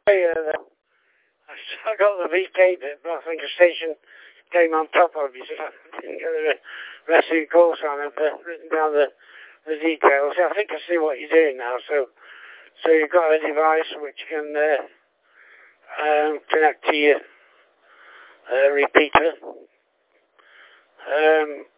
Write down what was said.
I got the VK bit, but I think a station came on top of you, so I didn't get the rest of your course on it, but written down the details. I think I see what you're doing now. So you've got a device which can connect to your repeater.